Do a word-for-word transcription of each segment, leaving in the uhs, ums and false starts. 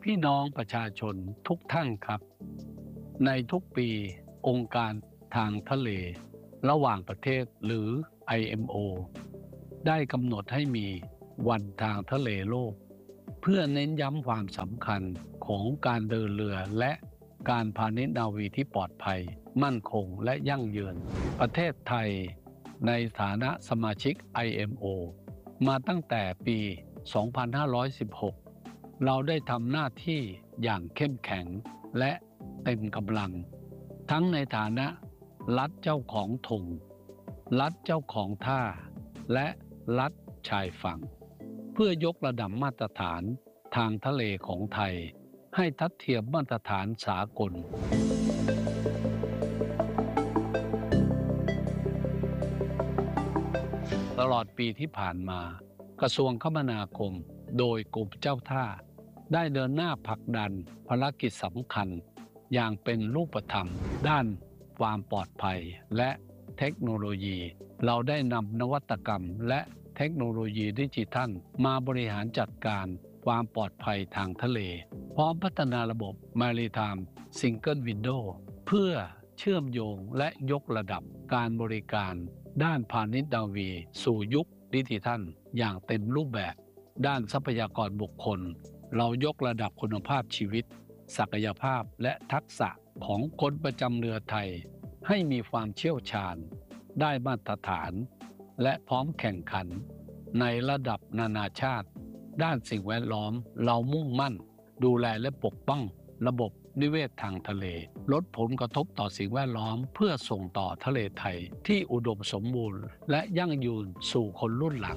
พี่น้องประชาชนทุกท่านครับในทุกปีองค์การทางทะเลระหว่างประเทศหรือ ไอ เอ็ม โอ ได้กำหนดให้มีวันทางทะเลโลกเพื่อเน้นย้ำความสำคัญของการเดินเรือและการพาณิชย์นาวีที่ปลอดภัยมั่นคงและยั่งยืนประเทศไทยในฐานะสมาชิก ไอ เอ็ม โอ มาตั้งแต่ปี สองพันห้าร้อยสิบหก เราได้ทำหน้าที่อย่างเข้มแข็งและเต็มกำลังทั้งในฐานะรัฐเจ้าของธงรัฐเจ้าของท่าและรัฐชายฝั่งเพื่อยกระดับมาตรฐานทางทะเลของไทยให้ทัดเทียมมาตรฐานสากลตลอดปีที่ผ่านมากระทรวงคมนาคมโดยกรมเจ้าท่าได้เดินหน้าผลักดันภารกิจสำคัญอย่างเป็นรูปธรรมด้านความปลอดภัยและเทคโนโลยีเราได้นำนวัตกรรมและเทคโนโลยีดิจิทัลมาบริหารจัดการความปลอดภัยทางทะเลพร้อมพัฒนาระบบ Maritime Single Window เพื่อเชื่อมโยงและยกระดับการบริการด้านพาณิชย์นาวีสู่ยุคดิจิทัลอย่างเต็มรูปแบบด้านทรัพยากรบุคคลเรายกระดับคุณภาพชีวิตศักยภาพและทักษะของคนประจำเรือไทยให้มีความเชี่ยวชาญได้มาตรฐานและพร้อมแข่งขันในระดับนานาชาติด้านสิ่งแวดล้อมเรามุ่งมั่นดูแลและปกป้องระบบนิเวศทางทะเลลดผลกระทบต่อสิ่งแวดล้อมเพื่อส่งต่อทะเลไทยที่อุดมสมบูรณ์และยั่งยืนสู่คนรุ่นหลัง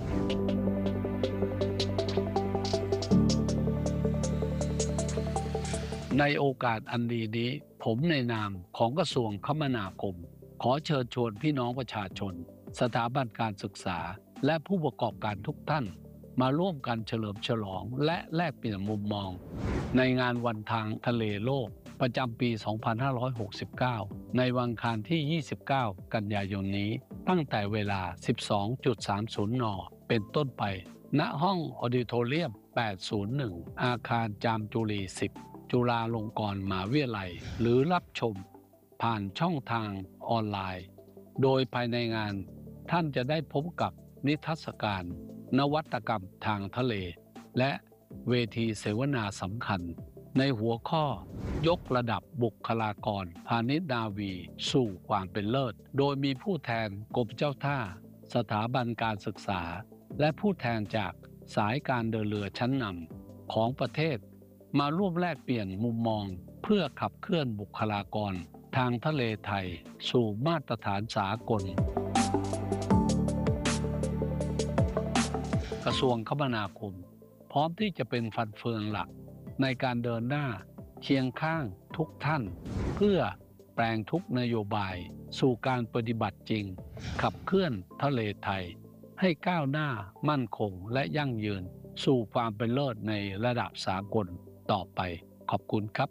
ในโอกาสอันดีนี้ผมในนามของกระทรวงคมนาคมขอเชิญชวนพี่น้องประชาชนสถาบันการศึกษาและผู้ประกอบการทุกท่านมาร่วมกันเฉลิมฉลองและแลกเปลี่ยนมุมมองในงานวันทางทะเลโลกประจำปี สองพันห้าร้อยหกสิบเก้า ในวันอังคารที่ ยี่สิบเก้า กันยายนนี้ตั้งแต่เวลา สิบสองนาฬิกาสามสิบ น.เป็นต้นไปณห้องออดิโทเรียม แปดศูนย์หนึ่ง อาคารจามจุรี สิบ จุฬาลงกรณ์มหาวิทยาลัยหรือรับชมผ่านช่องทางออนไลน์โดยภายในงานท่านจะได้พบกับนิทรรศการนวัตกรรมทางทะเลและเวทีเสวนาสำคัญในหัวข้อยกระดับบุคลากรพาณิชย์นาวีสู่ความเป็นเลิศโดยมีผู้แทนกรมเจ้าท่าสถาบันการศึกษาและผู้แทนจากสายการเดินเรือชั้นนำของประเทศมาร่วมแลกเปลี่ยนมุมมองเพื่อขับเคลื่อนบุคลากรทางทะเลไทยสู่มาตรฐานสากลกระทรวงคมนาคมพร้อมที่จะเป็นฟันเฟืองหลักในการเดินหน้าเคียงข้างทุกท่านเพื่อแปลงทุกนโยบายสู่การปฏิบัติจริงขับเคลื่อนทะเลไทยให้ก้าวหน้ามั่นคงและยั่งยืนสู่ความเป็นเลิศในระดับสากลต่อไปขอบคุณครับ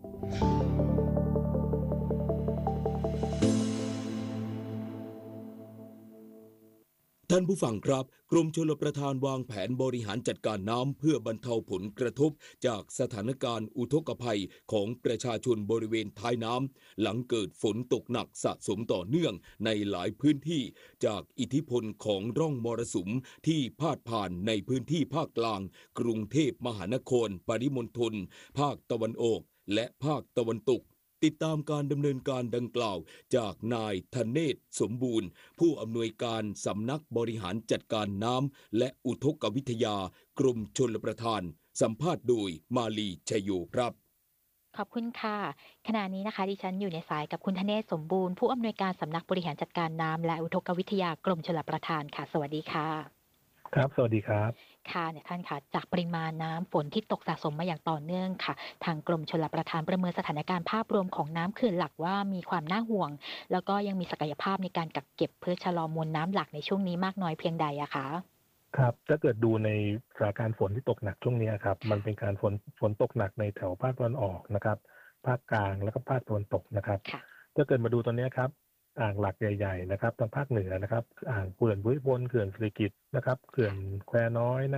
ท่านผู้ฟังครับกรมชลประทานวางแผนบริหารจัดการน้ำเพื่อบรรเทาผลกระทบจากสถานการณ์อุทกภัยของประชาชนบริเวณท้ายน้ำหลังเกิดฝนตกหนักสะสมต่อเนื่องในหลายพื้นที่จากอิทธิพลของร่องมรสุมที่พาดผ่านในพื้นที่ภาคกลางกรุงเทพมหานครปริมณฑลภาคตะวันออกและภาคตะวันตกติดตามการดำเนินการดังกล่าวจากนายธเนศสมบูรณ์ผู้อำนวยการสำนักบริหารจัดการน้ำและอุทกวิทยากรมชลประทานสัมภาษณ์โดยมาลีชัยโยครับขอบคุณค่ะขณะนี้นะคะดิฉันอยู่ในสายกับคุณธเนศสมบูรณ์ผู้อำนวยการสำนักบริหารจัดการน้ำและอุทกวิทยากรมชลประทานค่ะสวัสดีค่ะครับสวัสดีครับค่ะเนี่ยท่านค่ะจากปริมาณน้ำฝนที่ตกสะสมมาอย่างต่อเนื่องค่ะทางกรมชลประทานประเมินสถานการณ์ภาพรวมของน้ำเขื่อนหลักว่ามีความน่าห่วงแล้วก็ยังมีศักยภาพในการกักเก็บเพื่อชะลอมวลน้ำหลักในช่วงนี้มากน้อยเพียงใดอะคะครับถ้าเกิดดูในสถานการณ์ฝนที่ตกหนักช่วงนี้ครับมันเป็นการฝนฝนตกหนักในแถวภาคตะวันออกนะครับภาคกลางแล้วก็ภาคตะวันตกนะครับถ้าเกิดมาดูตอนนี้ครับอ่างหลักใหญ่ๆนะครับทางภาคเหนือนะครับอ่างเขื่อนบุรีพลเขื่อนสิริกิติ์นะครับเขื่อนแควน้อยนะครับ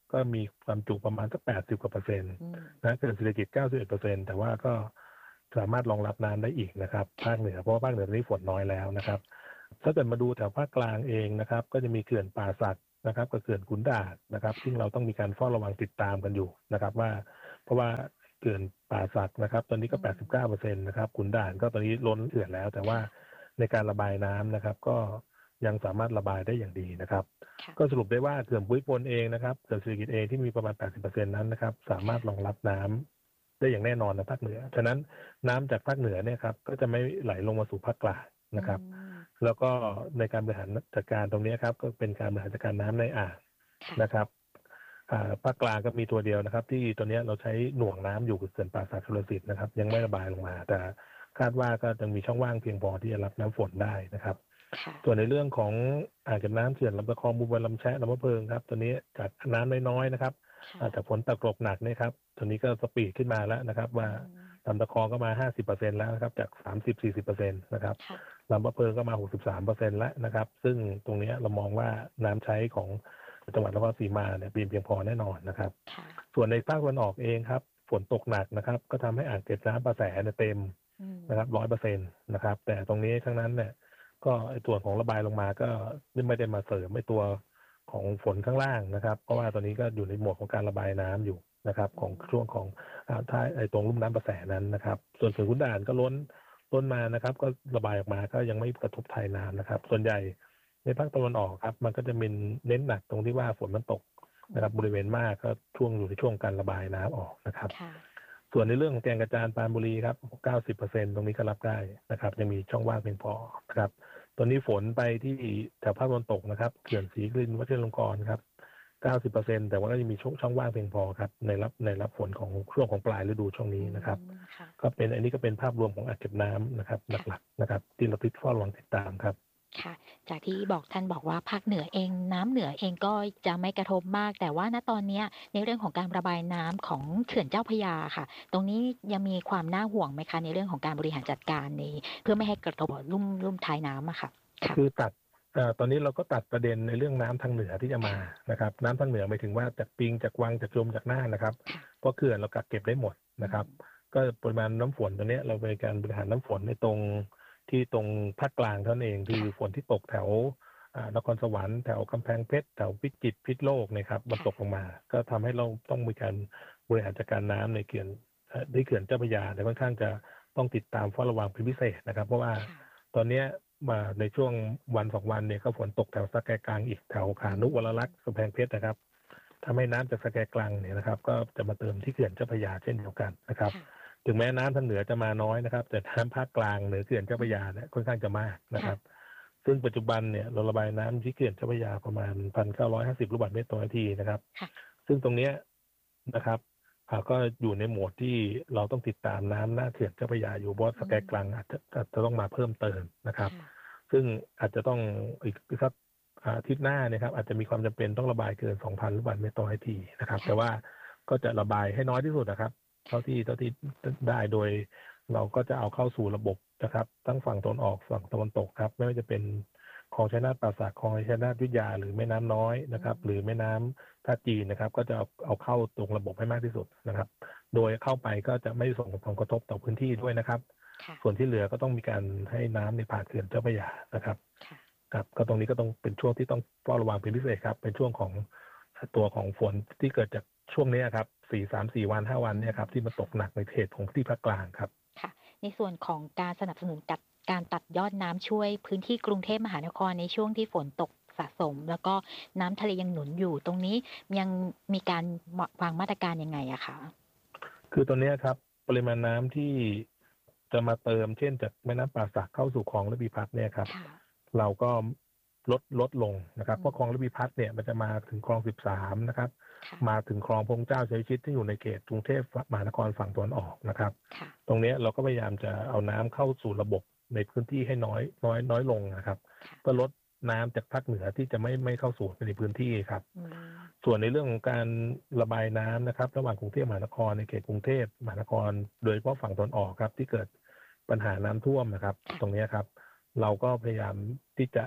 ก็มีความจุประมาณสักแปดสิบกว่าเปอร์เซ็นต์นะเขื่อนศิริกิติ์เก้าสิบเอ็ดเปอร์เซ็นต์แต่ว่าก็สามารถรองรับน้ำได้อีกนะครับภาคเหนือเพราะว่าภาคเหนือตอนนี้ฝนน้อยแล้วนะครับถ้าเกิดมาดูแถวภาคกลางเองนะครับก็จะมีเขื่อนป่าสักนะครับกับเขื่อนขุนด่านนะครับซึ่งเราต้องมีการเฝ้าระวังติดตามกันอยู่นะครับว่าเพราะว่าเขื่อนป่าสักนะครับตอนนี้ก็ แปดสิบเก้าเปอร์เซ็นต์ นะครับขุนด่านก็ตอนนี้ล้นเขื่อนแล้วแต่ว่าในการระบายน้ำนะครับก็ยังสามารถระบายได้อย่างดีนะครับก็สรุปได้ว่าเขื่อนภูมิพลเองนะครับเขื่อนศิริกิติ์เองที่มีประมาณ แปดสิบเปอร์เซ็นต์ นั้นนะครับสามารถรองรับน้ำได้อย่างแน่นอนในภาคเหนือฉะนั้นน้ำจากภาคเหนือเนี่ยครับก็จะไม่ไหลลงมาสู่ภาคกลางนะครับแล้วก็ในการบริหารจัดการตรงนี้ครับก็เป็นการบริหารจัดการน้ำในอ่างนะครับภาคกลางก็มีตัวเดียวนะครับที่ตัวนี้เราใช้หน่วงน้ำอยู่กับเขื่อนป่าสักชลสิทธิ์นะครับยังไม่ระบายลงมาแต่คาดว่าก็จะมีช่องว่างเพียงพอที่จะรับน้ำฝนได้นะครับส่วนในเรื่องของอ่างเก็บน้ำเขื่อนลำตะคองบุบลลำแชะลำมะเพิงครับตัวนี้จากน้ำน้อยๆนะครับจากฝนตกตกหนักนี่ครับตัวนี้ก็สปีดขึ้นมาแล้วนะครับว่าลำตะคองก็มา ห้าสิบเปอร์เซ็นต์ แล้วนะครับจาก สามสิบถึงสี่สิบเปอร์เซ็นต์ นะครับลำมะเพิงก็มา หกสิบสามเปอร์เซ็นต์ แล้วนะครับซึ่งตรงนี้เรามองว่าน้ำใช้ของจังหวัดนครศรีมาเนี่ยเพียงพอแน่นอนนะครับส่วนในภาคตะวันออกเองครับฝนตกหนักนะครับก็ทำให้อ่างเก็บน้ำประแสเนี่ยเต็มนะครับ ร้อยเปอร์เซ็นต์ นะครับแต่ตรงนี้ทั้งนั้นเนี่ยก็ไอ้ตัวของระบายลงมาก็ไม่ได้มาเสริมไอ้ตัวของฝนข้างล่างนะครับเพราะว่าตอนนี้ก็อยู่ในโหมดของการระบายน้ำอยู่นะครับของช่วงของท้ายไอ้ตรงลุ่มน้ำประแสนั้นนะครับส่วนเขื่อนขุนด่านก็ล้นล้นมานะครับก็ระบายออกมาก็ยังไม่กระทบทายน้ำนะครับส่วนใหญ่ในภาคตะวันออกครับมันก็จะเป็นเน้นหนักตรงที่ว่าฝนมันตกนะครับบริเวณมากก็ช่วงอยู่ในช่วงการระบายน้ำออกนะครับส่วนในเรื่องของแก่งกระจานปรานบุรีครับ เก้าสิบเปอร์เซ็นต์ ตรงนี้ก็รับได้นะครับยังมีช่องว่างเพียงพอนะครับตอนนี้ฝนไปที่แถวภาคตะวันตกนะครับเขื่อนศรีนครินทร์วชิรลงกรณ์ครับ เก้าสิบเปอร์เซ็นต์ แต่ว่าก็ยังมีช่องช่องว่างเพียงพอครับในรับในรับฝนของช่วงของปลายฤดูช่วงนี้นะครับก็เป็นอันนี้ก็เป็นภาพรวมของอ่างเก็บน้ำนะครับหลักๆนะครับที่เราติดเฝ้าระวังติดตามครับค่ะจากที่บอกท่านบอกว่าภาคเหนือเองน้ำเหนือเองก็จะไม่กระทบมากแต่ว่าณตอนนี้ในเรื่องของการระบายน้ำของเขื่อนเจ้าพระยาค่ะตรงนี้ยังมีความน่าห่วงไหมคะในเรื่องของการบริหารจัดการนี้เพื่อไม่ให้กระทบลุ่มลุ่มท้ายน้ำอะค่ะคือตัดตอนนี้เราก็ตัดประเด็นในเรื่องน้ำทางเหนือที่จะมานะครับน้ำทางเหนือหมายถึงว่าจากปิงจากวังจากจมจากน่านนะครับเพราะเขื่อนเรากักเก็บได้หมดนะครับก็ปริมาณน้ำฝนตัวนี้เราเป็นการบริหารน้ำฝนในตรงที่ตรงภาคกลางเท่านั้นเองคือฝนที่ตกแถวนครสวรรค์แถวกำแพงเพชรแถวพิจิตรพิษณุโลกนะครับมันตกลงมาก็ทำให้เราต้องมีการบริหารจัดการน้ำในเขื่อนที่เขื่อนเจ้าพระยาแต่ค่อนข้างจะต้องติดตามเฝ้าระวังเป็นพิเศษนะครับเพราะว่าตอนนี้มาในช่วงวันสองวันเนี่ยก็ฝนตกแถวสะแกกลางอีกแถวขานุวรลักษณ์กำแพงเพชรนะครับทำให้น้ำจากสะแกกลางเนี่ยนะครับก็จะมาเติมที่เขื่อนเจ้าพระยาเช่นเดียวกันนะครับถึงแม้น้ำทางเหนือจะมาน้อยนะครับแต่น้ำภาคกลางเหนือเขื่อนเจ้าพระยาเนี่ยค่อนข้างจะมากนะครับซึ่งปัจจุบันเนี่ยเราระบายน้ำที่เขื่อนเจ้าพระยาประมาณ หนึ่งพันเก้าร้อยห้าสิบ ลูกบาศก์เมตรต่อนาทีนะครับซึ่งตรงเนี้ยนะครับก็อยู่ในโหมดที่เราต้องติดตามน้ำหน้าเขื่อนเจ้าพระยาอยู่เพราะสะแกกลางอาจจะจะต้องมาเพิ่มเติมนะครับซึ่งอาจจะต้องอีกสักอาทิตย์หน้านะครับอาจจะมีความจำเป็นต้องระบายเกิน สองพัน ลูกบาศก์เมตรต่อนาทีนะครับแต่ว่าก็จะระบายให้น้อยที่สุดนะครับเท่าที่เท่าที่ได้โดยเราก็จะเอาเข้าสู่ระบบนะครับทั้งฝั่งตะวันออกฝั่งตะวันตกครับไม่ว่าจะเป็นคลองชัยนาทป่าสักคลองชัยนาทวิทยาหรือแม่น้ำน้อยนะครับหรือแม่น้ำท่าจีนนะครับก็จะเอาเอาเข้าตรงระบบให้มากที่สุดนะครับโดยเข้าไปก็จะไม่ส่งผลกระทบต่อพื้นที่ด้วยนะครับส่วนที่เหลือก็ต้องมีการให้น้ำในผ่านเขื่อนเจ้าพระยานะครับครับก็ตรงนี้ก็ต้องเป็นช่วงที่ต้องเฝ้าระวังเป็นพิเศษครับเป็นช่วงของตัวของฝนที่เกิดจากช่วงนี้ครับสี่ สาม สี่วันห้าวันเนี่ยครับที่มันตกหนักในเขตของที่ภาคกลางครับค่ะในส่วนของการสนับสนุนกับการตัดยอดน้ำช่วยพื้นที่กรุงเทพมหานครในช่วงที่ฝนตกสะสมแล้วก็น้ำทะเลยังหนุนอยู่ตรงนี้ยังมีการวางมาตรการยังไงอะคะคือตอนนี้ครับปริมาณน้ำที่จะมาเติมเช่นจากแม่น้ำป่าสักเข้าสู่คลองระพีพัฒน์เนี่ยครับเราก็ลดลดลงนะครับเพราะคลองระพีพัฒน์เนี่ยมันจะมาถึงคลองสิบสามนะครับมาถึงคลองพงเจ้าชัยชิดที่อยู่ในเขตกรุงเทพมหานครฝั่งตะวันออกนะครับตรงนี้เราก็พยายามจะเอาน้ำเข้าสู่ระบบในพื้นที่ให้น้อยน้อยน้อยลงนะครับเพื่อลดน้ำจากภาคเหนือที่จะไม่ไม่เข้าสู่ในพื้นที่ครับส่วนในเรื่องของการระบายน้ำนะครับระหว่างกรุงเทพมหานครในเขตกรุงเทพมหานครโดยเฉพาะฝั่งตะวันออกครับที่เกิดปัญหาน้ำท่วมนะครับตรงนี้ครับเราก็พยายามที่จะ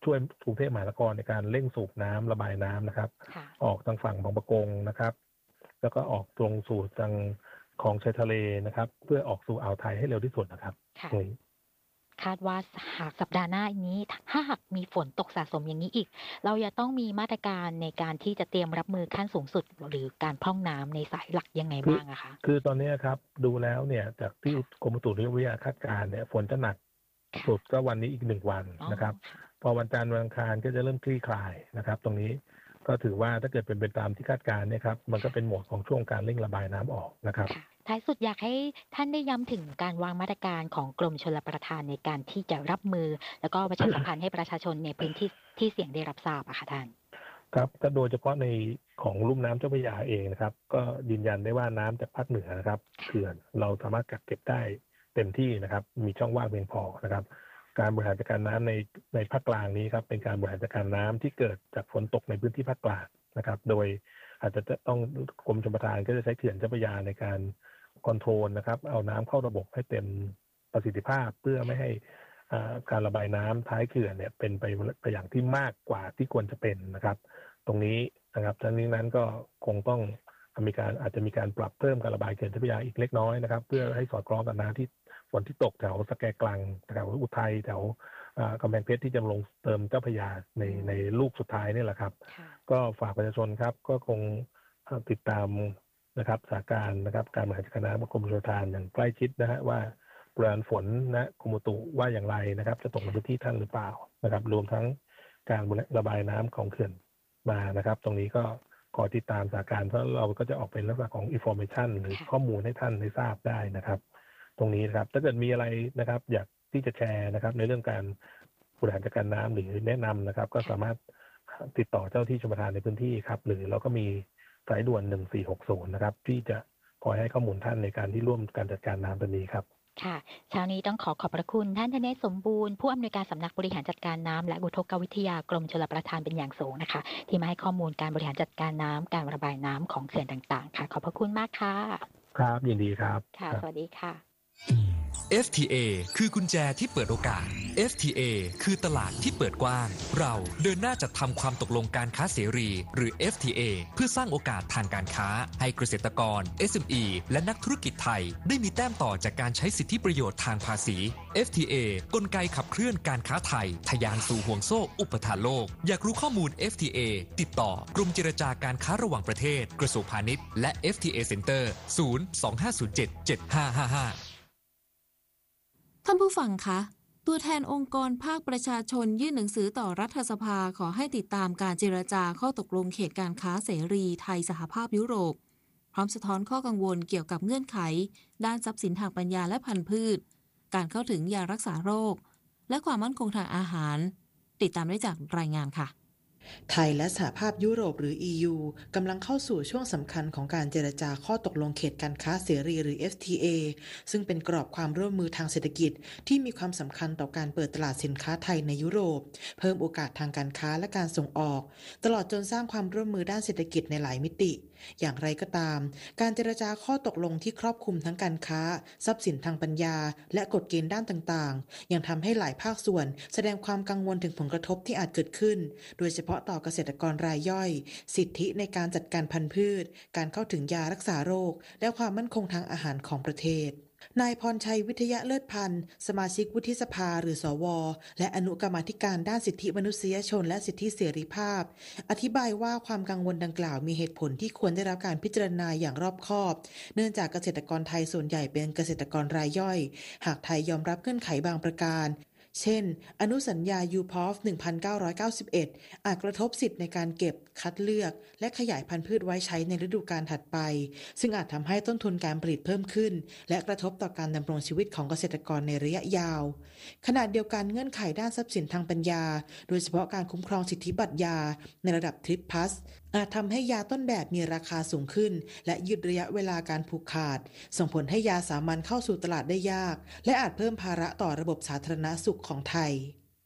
ช่วยกรุงเทพมหานครในการเร่งสูบน้ำระบายน้ำนะครับออกทางฝั่งบางปะกงนะครับแล้วก็ออกตรงสู่ทางคลองชายทะเลนะครับเพื่อออกสู่อ่าวไทยให้เร็วที่สุดนะครับคาดว่าหากสัปดาห์หน้านี้ถ้าหากมีฝนตกสะสมอย่างนี้อีกเราจะต้องมีมาตรการในการที่จะเตรียมรับมือขั้นสูงสุดหรือการพร่องน้ำในสายหลักยังไงบ้างอะคะคือตอนนี้ครับดูแล้วเนี่ยจากที่กรมอุตุนิยมวิทยาคาดการณ์เนี่ยฝนจะหนักสุดก็วันนี้อีกหนึ่งวันนะครับพอวันจันทร์วันอังคารก็จะเริ่มคลี่คลายนะครับตรงนี้ก็ถือว่าถ้าเกิดเป็นไปตามที่คาดการณ์เนี่ยครับมันก็เป็นโหมดของช่วงการเร่งระบายน้ำออกนะครับท้ายสุดอยากให้ท่านได้ย้ำถึงการวางมาตรการของกรมชลประทานในการที่จะรับมือแล้วก็ประชาสัมพันธ์ให้ประชาชนในพื้นที่ที่เสี่ยงได้รับทราบอะค่ะท่านครับก็โดยเฉพาะในของลุ่มน้ำเจ้าพระยาเองนะครับก็ยืนยันได้ว่าน้ำจากภาคเหนือนะครับเขื่อนเราสามารถกักเก็บได้เต็มที่นะครับมีช่องว่างเพียงพอนะครับการบริหารจัดการน้ำในในภาคกลางนี้ครับเป็นการบริหารจัดการน้ำที่เกิดจากฝนตกในพื้นที่ภาคกลางนะครับโดยอาจจะต้องกรมชลประทานก็จะใช้เขื่อนเจ้าพระยาในการคอนโทรลนะครับเอาน้ำเข้าระบบให้เต็มประสิทธิภาพเพื่อไม่ให้การระบายน้ำท้ายเขื่อนเนี่ยเป็นไปไปอย่างที่มากกว่าที่ควรจะเป็นนะครับตรงนี้นะครับทั้งนี้นั้นก็คงต้องมีการอาจจะมีการปรับเพิ่มการระบายเขื่อนเจ้าพระยาอีกเล็กน้อยนะครับเพื่อให้สอดคล้องกับน้ำที่ฝนที่ตกแถวสแกกลังแถวอุทัยแถวกำแพงเพชรที่จะลงเติมเจ้าพระยาในในลูกสุดท้ายนี่แหละครับก็ฝากประชาชนครับก็คงติดตามนะครับสถานการณ์นะครับการบริหารจัดการน้ำของกรมชลประทานอย่างใกล้ชิดนะฮะว่าปริมาณฝนนะกรมอุตุว่าอย่างไรนะครับจะตกในพื้นที่ท่านหรือเปล่านะครับรวมทั้งการระบายน้ำของเขื่อนมานะครับตรงนี้ก็ขอติดตามสถานการณ์เพราะเราก็จะออกเป็นลักษณะของ information หรือข้อมูลให้ท่านได้ทราบได้นะครับตรงนี้นะครับถ้าเกิดมีอะไรนะครับอยากที่จะแชร์นะครับในเรื่องการบริหารจัดการน้ำหรือแนะนำนะครับก็สามารถติดต่อเจ้าที่ชลประทานในพื้นที่ครับหรือเราก็มีสายด่วนหนึ่งสี่หกศูนย์นะครับที่จะคอยให้ข้อมูลท่านในการที่ร่วมการจัดการน้ำตัวนี้ครับค่ะเช้านี้ต้องขอขอบพระคุณท่านธเนศสมบูรณ์ผู้อำนวยการสำนักบริหารจัดการน้ำและอุทกวิทยากรมชลประทานเป็นอย่างสูงนะคะที่มาให้ข้อมูลการบริหารจัดการน้ำการระบายน้ำของเขื่อนต่างๆค่ะขอบพระคุณมากค่ะครับยินดีครับค่ะสวัสดีค่ะเอฟ ที เอ คือกุญแจที่เปิดโอกาส เอฟ ที เอ คือตลาดที่เปิดกว้างเราเดินหน้าจัดทำความตกลงการค้าเสรีหรือ เอฟ ที เอ เพื่อสร้างโอกาสทางการค้าให้เกษตรกร เอส เอ็ม อี และนักธุรกิจไทยได้มีแต้มต่อจากการใช้สิทธิประโยชน์ทางภาษี เอฟ ที เอ กลไกขับเคลื่อนการค้าไทยทะยานสู่ห่วงโซ่อุปทานโลกอยากรู้ข้อมูล เอฟ ที เอ ติดต่อกรมเจรจาการค้าระหว่างประเทศกระทรวงพาณิชย์และ เอฟ ที เอ Center ศูนย์ สอง ห้า ศูนย์ เจ็ด เจ็ด ห้า ห้า ห้าท่านผู้ฟังคะตัวแทนองค์กรภาคประชาชนยื่นหนังสือต่อรัฐสภาขอให้ติดตามการเจรจาข้อตกลงเขตการค้าเสรีไทยสหภาพยุโรปพร้อมสะท้อนข้อกังวลเกี่ยวกับเงื่อนไขด้านทรัพย์สินทางปัญญาและพันธุ์พืชการเข้าถึงยารักษาโรคและความมั่นคงทางอาหารติดตามได้จากรายงานค่ะไทยและสหภาพยุโรปหรือ อี ยู กำลังเข้าสู่ช่วงสำคัญของการเจรจาข้อตกลงเขตการค้าเสรีหรือ เอฟ ที เอ ซึ่งเป็นกรอบความร่วมมือทางเศรษฐกิจที่มีความสำคัญต่อการเปิดตลาดสินค้าไทยในยุโรปเพิ่มโอกาสทางการค้าและการส่งออกตลอดจนสร้างความร่วมมือด้านเศรษฐกิจในหลายมิติอย่างไรก็ตามการเจรจาข้อตกลงที่ครอบคลุมทั้งการค้าทรัพย์สินทางปัญญาและกฎเกณฑ์ด้านต่างๆยังทำให้หลายภาคส่วนแสดงความกังวลถึงผลกระทบที่อาจเกิดขึ้นโดยเฉพาะต่อเกษตรกรรายย่อยสิทธิในการจัดการพันธุ์พืชการเข้าถึงยารักษาโรคและความมั่นคงทางอาหารของประเทศนายพรชัยวิทยาเลิศพันธ์สมาชิกวุฒิสภาหรือสวและอนุกรรมาธิการด้านสิทธิมนุษยชนและสิทธิเสรีภาพอธิบายว่าความกังวลดังกล่าวมีเหตุผลที่ควรได้รับการพิจารณาอย่างรอบคอบเนื่องจากเกษตรกรไทยส่วนใหญ่เป็นเกษตรกรรายย่อยหากไทยยอมรับเงื่อนไขบางประการเช่นอนุสัญญา ยู พี โอ เอฟ หนึ่งพันเก้าร้อยเก้าสิบเอ็ด อาจกระทบสิทธิในการเก็บคัดเลือกและขยายพันธุ์พืชไว้ใช้ในฤดูกาลถัดไปซึ่งอาจทำให้ต้นทุนการผลิตเพิ่มขึ้นและกระทบต่อการดำรงชีวิตของเกษตรกรในระยะยาวขณะเดียวกันเงื่อนไขด้านทรัพย์สินทางปัญญาโดยเฉพาะการคุ้มครองสิทธิบัตรยาในระดับทริปพลัสอาจทำให้ยาต้นแบบมีราคาสูงขึ้นและยืดระยะเวลาการผูกขาดส่งผลให้ยาสามัญเข้าสู่ตลาดได้ยากและอาจเพิ่มภาระต่อระบบสาธารณสุขของไทย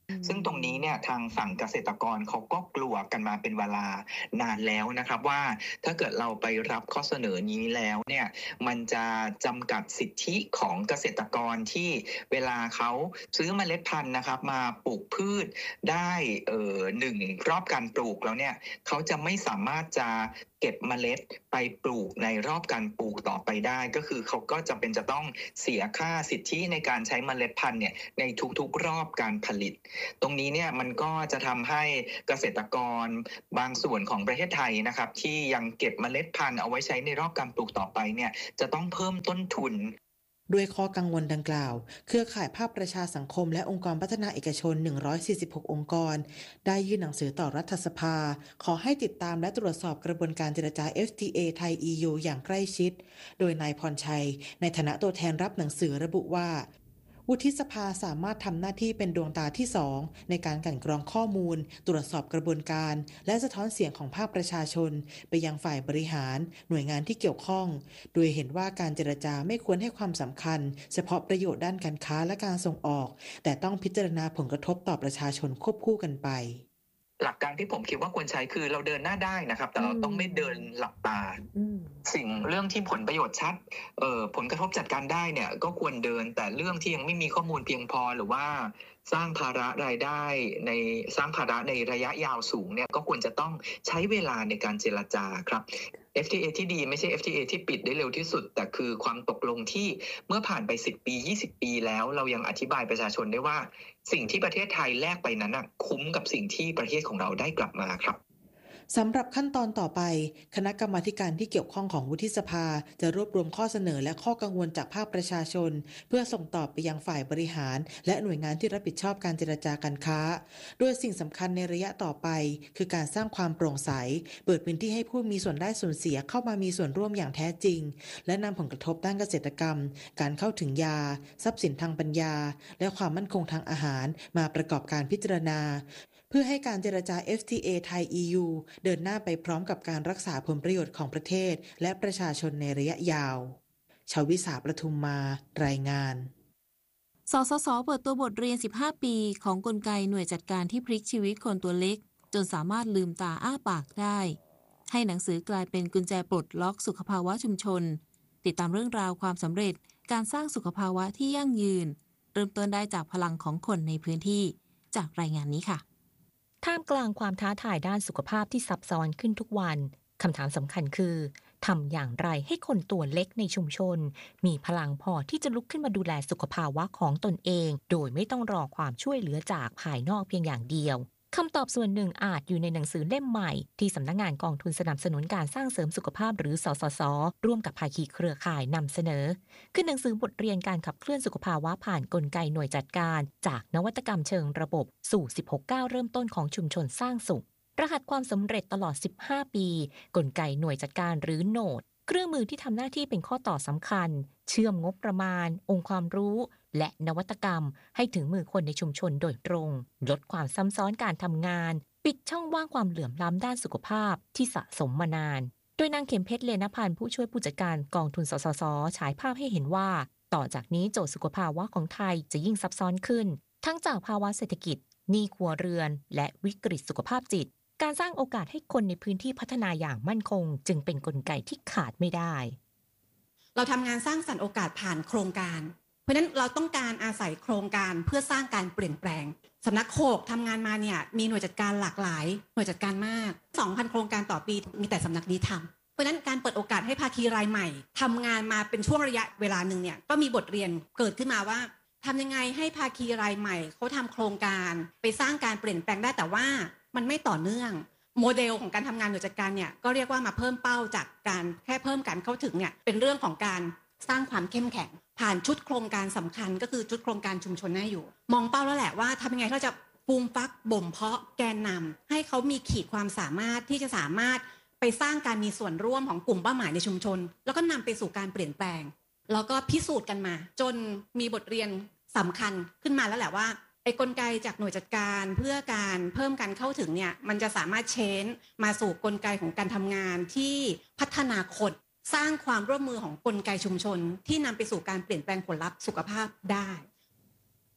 ซึ่งตรงนี้เนี่ยทางฝั่งเกษตรกรเขาก็กลัวกันมาเป็นเวลานานแล้วนะครับว่าถ้าเกิดเราไปรับข้อเสนอนี้แล้วเนี่ยมันจะจำกัดสิทธิของเกษตรกรที่เวลาเขาซื้อเมล็ดพันธุ์นะครับมาปลูกพืชได้เอ่อหนึ่งรอบการปลูกแล้วเนี่ยเขาจะไม่สามารถจะเก็บเมล็ดไปปลูกในรอบการปลูกต่อไปได้ก็คือเขาก็จะเป็นจะต้องเสียค่าสิทธิในการใช้เมล็ดพันธุ์เนี่ยในทุกๆรอบการผลิตตรงนี้เนี่ยมันก็จะทำให้เกษตรกรบางส่วนของประเทศไทยนะครับที่ยังเก็บเมล็ดพันธุ์เอาไว้ใช้ในรอบการปลูกต่อไปเนี่ยจะต้องเพิ่มต้นทุนด้วยข้อกังวลดังกล่าวเครือข่ายภาคประชาสังคมและองค์กรพัฒนาเอกชนหนึ่งร้อยสี่สิบหกองค์กรได้ยื่นหนังสือต่อรัฐสภาขอให้ติดตามและตรวจสอบกระบวนการเจรจา เอฟ ที เอ ไทย อี ยู อย่างใกล้ชิดโดยนายพรชัยในฐานะตัวแทนรับหนังสือระบุว่าวุฒิสภาสามารถทำหน้าที่เป็นดวงตาที่สองในการกลั่นกรองข้อมูลตรวจสอบกระบวนการและสะท้อนเสียงของภาคประชาชนไปยังฝ่ายบริหารหน่วยงานที่เกี่ยวข้องโดยเห็นว่าการเจรจาไม่ควรให้ความสำคัญเฉพาะประโยชน์ด้านการค้าและการส่งออกแต่ต้องพิจารณาผลกระทบต่อประชาชนควบคู่กันไปหลักการที่ผมคิดว่าควรใช้คือเราเดินหน้าได้นะครับแต่เราต้องไม่เดินหลับตาสิ่งเรื่องที่ผลประโยชน์ชัดเอ่อผลกระทบจัดการได้เนี่ยก็ควรเดินแต่เรื่องที่ยังไม่มีข้อมูลเพียงพอหรือว่าสร้างภาระรายได้ในสร้างภาระในระยะยาวสูงเนี่ยก็ควรจะต้องใช้เวลาในการเจรจาครับ เอฟ ที เอ ที่ดีไม่ใช่ เอฟ ที เอ ที่ปิดได้เร็วที่สุดแต่คือความตกลงที่เมื่อผ่านไปสิบปียี่สิบปีแล้วเรายังอธิบายประชาชนได้ว่าสิ่งที่ประเทศไทยแลกไปนั้นน่ะคุ้มกับสิ่งที่ประเทศของเราได้กลับมาครับสำหรับขั้นตอนต่อไปคณะกรรมาการที่เกี่ยวข้องของวุฒิสภาจะรวบรวมข้อเสนอและข้อกังวลจากภาคประชาชนเพื่อส่งต่อไปยังฝ่ายบริหารและหน่วยงานที่รับผิดชอบการเจรจาการค้าโดยสิ่งสำคัญในระยะต่อไปคือการสร้างความโปร่งใสเปิดพื้นที่ให้ผู้มีส่วนได้ส่วนเสียเข้ามามีส่วนร่วมอย่างแท้จริงและนำผลกระทบด้านเกษตรกรรมการเข้าถึงยาทรัพย์สินทางปัญญาและความมั่นคงทางอาหารมาประกอบการพิจารณาเพื่อให้การเจรจา เอฟ ที เอ ไทย อี ยู เดินหน้าไปพร้อมกับการรักษาผลประโยชน์ของประเทศและประชาชนในระยะยาวชวิสาประทุมมารายงานสสส.เปิดตัวบทเรียนสิบห้าปีของกลไกหน่วยจัดการที่พลิกชีวิตคนตัวเล็กจนสามารถลืมตาอ้าปากได้ให้หนังสือกลายเป็นกุญแจปลดล็อกสุขภาวะชุมชนติดตามเรื่องราวความสำเร็จการสร้างสุขภาวะที่ยั่งยืนเริ่มต้นได้จากพลังของคนในพื้นที่จากรายงานนี้ค่ะท่ามกลางความท้าทายด้านสุขภาพที่ซับซ้อนขึ้นทุกวันคำถามสำคัญคือทำอย่างไรให้คนตัวเล็กในชุมชนมีพลังพอที่จะลุกขึ้นมาดูแลสุขภาวะของตนเองโดยไม่ต้องรอความช่วยเหลือจากภายนอกเพียงอย่างเดียวคำตอบส่วนหนึ่งอาจอยู่ในหนังสือเล่มใหม่ที่สำนักงานกองทุนสนับสนุนการสร้างเสริมสุขภาพหรือสสส.ร่วมกับภาคีเครือข่ายนำเสนอคือหนังสือบทเรียนการขับเคลื่อนสุขภาวะผ่านกลไกหน่วยจัดการจากนวัตกรรมเชิงระบบสู่สิบหกก้าวเริ่มต้นของชุมชนสร้างสุขรหัสความสำเร็จตลอดสิบห้าปีกลไกหน่วยจัดการหรือโนดเครื่องมือที่ทำหน้าที่เป็นข้อต่อสำคัญเชื่อมงบประมาณองค์ความรู้และนวัตกรรมให้ถึงมือคนในชุมชนโดยตรงลดความซ้ำซ้อนการทำงานปิดช่องว่างความเหลื่อมล้ำด้านสุขภาพที่สะสมมานานโดยนางเข็มเพชรเลนพันธ์ผู้ช่วยผู้จัดการกองทุนสสส.ฉายภาพให้เห็นว่าต่อจากนี้โจทย์สุขภาวะของไทยจะยิ่งซับซ้อนขึ้นทั้งจากภาวะเศรษฐกิจหนี้ครัวเรือนและวิกฤตสุขภาพจิตการสร้างโอกาสให้คนในพื้นที่พัฒนาอย่างมั่นคงจึงเป็นกลไกที่ขาดไม่ได้เราทำงานสร้างสรรค์โอกาสผ่านโครงการเพราะฉะนั้นเราต้องการอาศัยโครงการเพื่อสร้างการเปลี่ยนแปลงสำนักโคกทำงานมาเนี่ยมีหน่วยจัดการหลากหลายหน่วยจัดการมาก สองพัน โครงการต่อปีมีแต่สำนักนี้ทำเพราะฉะนั้นการเปิดโอกาสให้ภาคีรายใหม่ทำงานมาเป็นช่วงระยะเวลาหนึ่งเนี่ยก็มีบทเรียนเกิดขึ้นมาว่าทำยังไงให้ภาคีรายใหม่เขาทำโครงการไปสร้างการเปลี่ยนแปลงได้แต่ว่ามันไม่ต่อเนื่องโมเดลของการทำงานหน่วยจัดการเนี่ยก็เรียกว่ามาเพิ่มเป้าจากการแค่เพิ่มการเข้าถึงเนี่ยเป็นเรื่องของการสร้างความเข้มแข็งผ่านชุดโครงการสำคัญก็คือชุดโครงการชุมชนน่าอยู่มองเป้าแล้วแหละว่าทำยังไงเราจะฟูมฟักบ่มเพาะแกนนำให้เขามีขีดความสามารถที่จะสามารถไปสร้างการมีส่วนร่วมของกลุ่มเป้าหมายในชุมชนแล้วก็นำไปสู่การเปลี่ยนแปลงแล้วก็พิสูจน์กันมาจนมีบทเรียนสำคัญขึ้นมาแล้วแหละว่าไอ้กลไกจากหน่วยจัดการเพื่อการเพิ่มการเข้าถึงเนี่ยมันจะสามารถเชนมาสู่กลไกของการทำงานที่พัฒนาคนสร้างความร่วมมือของกลไกชุมชนที่นำไปสู่การเปลี่ยนแปลงผลลัพธ์สุขภาพได้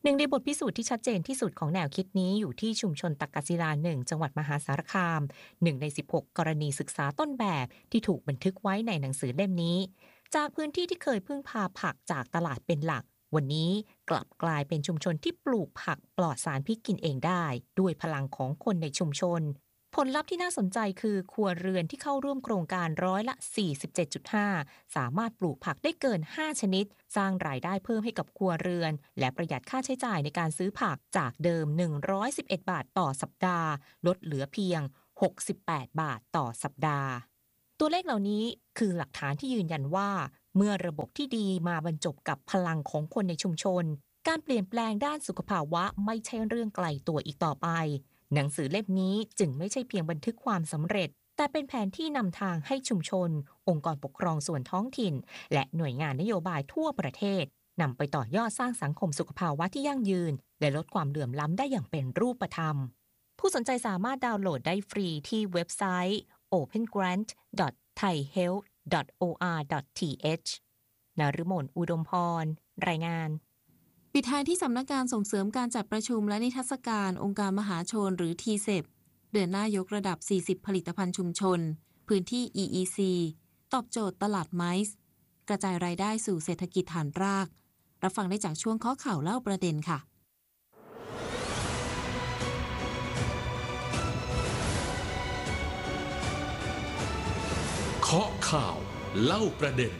หนึ่งในบทพิสูจน์ที่ชัดเจนที่สุดของแนวคิดนี้อยู่ที่ชุมชนตักกศิลาหนึ่งจังหวัดมหาสารคามหนึ่งในสิบหกกรณีศึกษาต้นแบบที่ถูกบันทึกไว้ในหนังสือเล่มนี้จากพื้นที่ที่เคยพึ่งพาผักจากตลาดเป็นหลักวันนี้กลับกลายเป็นชุมชนที่ปลูกผักปลอดสารพิษกินเองได้ด้วยพลังของคนในชุมชนผลลัพธ์ที่น่าสนใจคือครัวเรือนที่เข้าร่วมโครงการร้อยละ สี่สิบเจ็ดจุดห้า สามารถปลูกผักได้เกิน ห้า ชนิดสร้างรายได้เพิ่มให้กับครัวเรือนและประหยัดค่าใช้จ่ายในการซื้อผักจากเดิม หนึ่งร้อยสิบเอ็ด บาทต่อสัปดาห์ลดเหลือเพียง หกสิบแปด บาทต่อสัปดาห์ตัวเลขเหล่านี้คือหลักฐานที่ยืนยันว่าเมื่อระบบที่ดีมาบรรจบกับพลังของคนในชุมชนการเปลี่ยนแปลงด้านสุขภาวะไม่ใช่เรื่องไกลตัวอีกต่อไปหนังสือเล่มนี้จึงไม่ใช่เพียงบันทึกความสำเร็จแต่เป็นแผนที่นำทางให้ชุมชนองค์กรปกครองส่วนท้องถิ่นและหน่วยงานนโยบายทั่วประเทศนำไปต่อยอดสร้างสังคมสุขภาวะที่ยั่งยืนและลดความเหลื่อมล้ำได้อย่างเป็นรูปธรรมผู้สนใจสามารถดาวน์โหลดได้ฟรีที่เว็บไซต์ โอเพนแกรนต์ ดอท ไทยเฮลท์ ดอท โอ อาร์ ดอท ที เอช นฤมล อุดมพรรายงานปิดท้ายที่สำนักงานส่งเสริมการจัดประชุมและนิทรรศการองค์การมหาชนหรือ ที เซป เดินหน้ายกระดับ สี่สิบ ผลิตภัณฑ์ชุมชนพื้นที่ อี อี ซี ตอบโจทย์ตลาดไมซ์กระจายรายได้สู่เศรษฐกิจฐานรากรับฟังได้จากช่วงข้อข่าวเล่าประเด็นค่ะเคาะข่าวเล่าประเด็น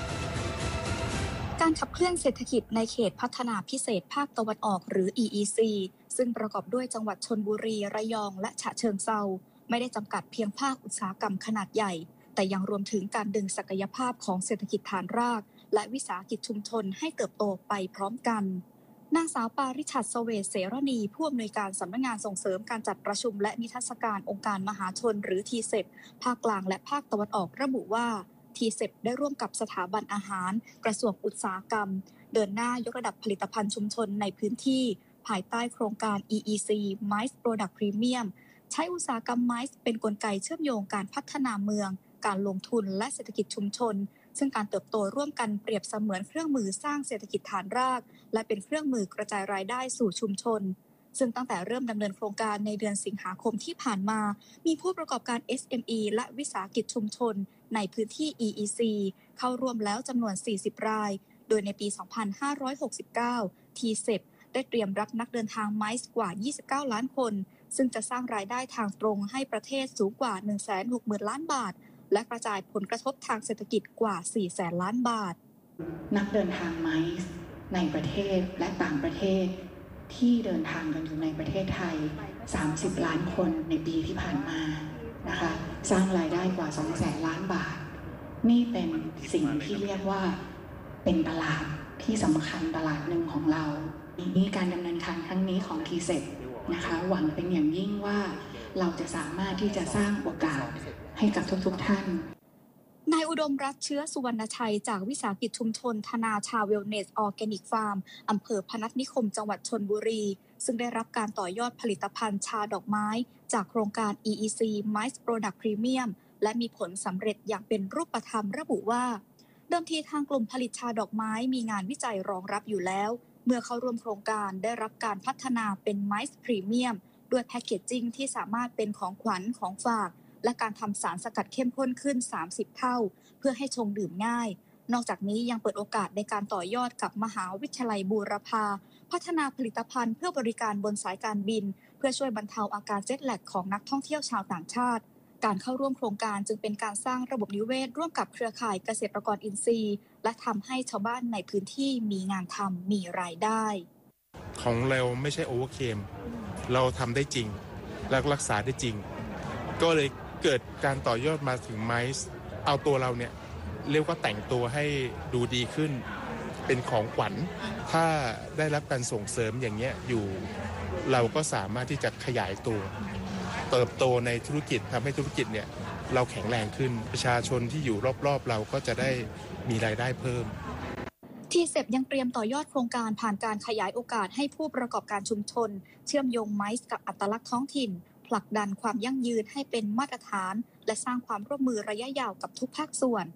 การขับเคลื่อนเศรษฐกิจในเขตพัฒนาพิเศษภาคตะวันออกหรือ อี อี ซี ซึ่งประกอบด้วยจังหวัดชลบุรีระยองและฉะเชิงเทราไม่ได้จำกัดเพียงภาคอุตสาหกรรมขนาดใหญ่แต่ยังรวมถึงการดึงศักยภาพของเศรษฐกิจฐานรากและวิสาหกิจชุมชนให้เติบโตไปพร้อมกันนางสาวปาริชัด เสวตเสรณีผู้อำนวยการสำนักงานส่งเสริมการจัดประชุมและนิทรรศการองค์การมหาชนหรือ ที เซป ภาคกลางและภาคตะวันออกระบุว่าที เซป ได้ร่วมกับสถาบันอาหารกระทรวงอุตสาหกรรมเดินหน้ายกระดับผลิตภัณฑ์ชุมชนในพื้นที่ภายใต้โครงการ อี อี ซี Mice Product Premium ใช้อุตสาหกรรมไมซ์เป็นกลไกเชื่อมโยงการพัฒนาเมืองการลงทุนและเศรษฐกิจชุมชนซึ่งการเติบโตร่วมกันเปรียบเสมือนเครื่องมือสร้างเศรษฐกิจฐานรากและเป็นเครื่องมือกระจายรายได้สู่ชุมชนซึ่งตั้งแต่เริ่มดำเนินโครงการในเดือนสิงหาคมที่ผ่านมามีผู้ประกอบการ เอส เอ็ม อี และวิสาหกิจชุมชนในพื้นที่ อี อี ซี เข้าร่วมแล้วจำนวน สี่สิบ รายโดยในปี สองพันห้าร้อยหกสิบเก้า ที เซป ได้เตรียมรับนักเดินทางไมซ์กว่า ยี่สิบเก้า ล้านคนซึ่งจะสร้างรายได้ทางตรงให้ประเทศสูงกว่า หนึ่งแสนหกหมื่น ล้านบาทและกระจายผลกระทบทางเศรษฐกิจกว่า สี่แสน ล้านบาทนักเดินทางไมซ์ในประเทศและต่างประเทศที่เดินทางกันอยู่ในประเทศไทยสามสิบล้านคนในปีที่ผ่านมานะคะสร้างรายได้กว่า สองแสน ล้านบาทนี่เป็นสิ่งที่เรียกว่าเป็นตลาดที่สำคัญตลาดหนึ่งของเรานี่การดำเนินการครั้งนี้ของ ที เซป นะคะหวังเป็นอย่างยิ่งว่าเราจะสามารถที่จะสร้างโอกาสให้กับทุกๆท่านนายอุดมรัตน์เชื้อสุวรรณชัยจากวิสาหกิจชุมชนธนาชาเวลเนสออร์แกนิกฟาร์มอำเภอพนัสนิคมจังหวัดชลบุรีซึ่งได้รับการต่อยอดผลิตภัณฑ์ชาดอกไม้จากโครงการ อี อี ซี Mice Product Premium และมีผลสำเร็จอย่างเป็นรูปธรรมระบุว่าเดิมทีทางกลุ่มผลิตชาดอกไม้มีงานวิจัยรองรับอยู่แล้วเมื่อเข้าร่วมโครงการได้รับการพัฒนาเป็น Mice Premium ด้วยแพคเกจจิ้งที่สามารถเป็นของขวัญของฝากและการทำสารสกัดเข้มข้นขึ้นสามสิบเท่าเพื่อให้ชงดื่มง่ายนอกจากนี้ยังเปิดโอกาสในการต่อยอดกับมหาวิทยาลัยบูรพาพัฒนาผลิตภัณฑ์เพื่อบริการบนสายการบินเพื่อช่วยบรรเทาอาการเจ็ตแลกของนักท่องเที่ยวชาวต่างชาติการเข้าร่วมโครงการจึงเป็นการสร้างระบบนิเวศร่วมกับเครือข่ายเกษตรกรอินทรีย์และทำให้ชาวบ้านในพื้นที่มีงานทำมีรายได้ของเราไม่ใช่โอเวอร์เคมเราทำได้จริงและรักษาได้จริงก็เลยเกิดการต่อยอดมาถึงไมซ์เอาตัวเราเนี่ยเรียกว่าแต่งตัวให้ดูดีขึ้นเป็นของขวัญถ้าได้รับการส่งเสริมอย่างเงี้ยอยู่เราก็สามารถที่จะขยายตัวเติบโตในธุรกิจทำให้ธุรกิจเนี่ยเราแข็งแรงขึ้นประชาชนที่อยู่รอบๆเราก็จะได้มีรายได้เพิ่มที เซป ยังเตรียมต่อยอดโครงการผ่านการขยายโอกาสให้ผู้ประกอบการชุมชนเชื่อมโยงไมซ์กับอัตลักษณ์ท้องถิ่นผลักดันความยั่งยืนให้เป็นมาตรฐานและสร้างความร่วมมือระยะยาวกับทุกภาคส่วน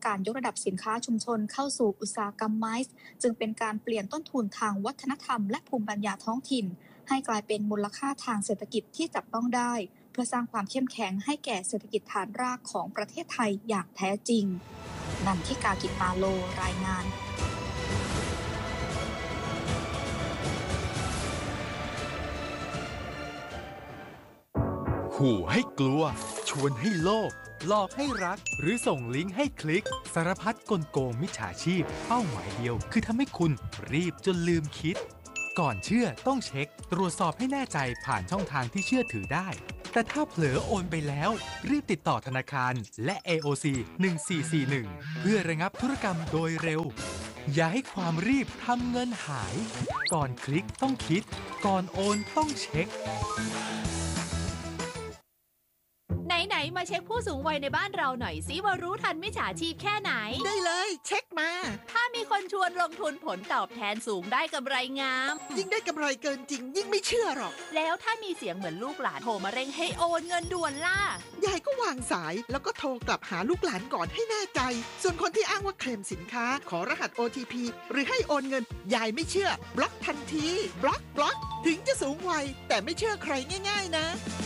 การยกระดับสินค้าชุมชนเข้าสู่อุตสาหกรรมไม้จึงเป็นการเปลี่ยนต้นทุนทางวัฒนธรรมและภูมิปัญญาท้องถิ่นให้กลายเป็นมูลค่าทางเศรษฐกิจที่จับต้องได้เพื่อสร้างความเข้มแข็งให้แก่เศรษฐกิจฐานรากของประเทศไทยอย่างแท้จริงนันทิกา กิตตาโลรายงานขู่ให้กลัวชวนให้โลภหลอกให้รักหรือส่งลิงก์ให้คลิกสารพัดกลโกงมิจฉาชีพเป้าหมายเดียวคือทำให้คุณรีบจนลืมคิดก่อนเชื่อต้องเช็คตรวจสอบให้แน่ใจผ่านช่องทางที่เชื่อถือได้แต่ถ้าเผลอโอนไปแล้วรีบติดต่อธนาคารและ เอ โอ ซี หนึ่งสี่สี่หนึ่งเพื่อระงับธุรกรรมโดยเร็วอย่าให้ความรีบทำเงินหายก่อนคลิกต้องคิดก่อนโอนต้องเช็คไหนๆมาเช็คผู้สูงวัยในบ้านเราหน่อยสิว่ารู้ทันมิจฉาชีพแค่ไหนได้เลยเช็คมาถ้ามีคนชวนลงทุนผลตอบแทนสูงได้กำไรงามยิ่งได้กำไรเกินจริงยิ่งไม่เชื่อหรอกแล้วถ้ามีเสียงเหมือนลูกหลานโทรมาเร่งให้โอนเงินด่วนล่ะยายก็วางสายแล้วก็โทรกลับหาลูกหลานก่อนให้แน่ใจส่วนคนที่อ้างว่าเคลมสินค้าขอรหัส โอ ที พี หรือให้โอนเงินยายไม่เชื่อบล็อกทันทีบล็อกบล็อกถึงจะสูงวัยแต่ไม่เชื่อใครง่ายๆนะ